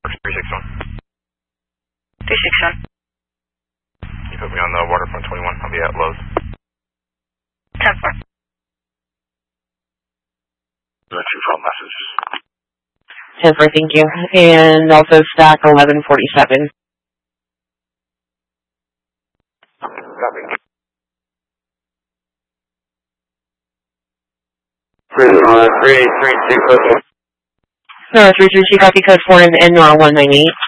361. 361. You put me on the waterfront 21. I'll be at Lowe's. 10-4. Two phone messages. 10-4, thank you. And also stack 1147. Copy. 3832. 332, copy code 4 and N198.